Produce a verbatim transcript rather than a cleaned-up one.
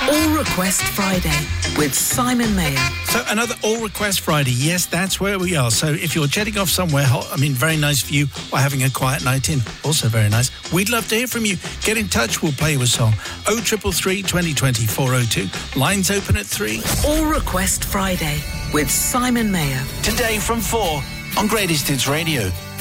All Request Friday with Simon Mayer. So another All Request Friday. Yes, that's where we are. So if you're jetting off somewhere hot, I mean, very nice for you, or having a quiet night in, also very nice, we'd love to hear from you. Get in touch, we'll play you a song. oh triple three, twenty twenty, four oh two. Lines open at three. All Request Friday with Simon Mayer. Today from four on Greatest Hits Radio.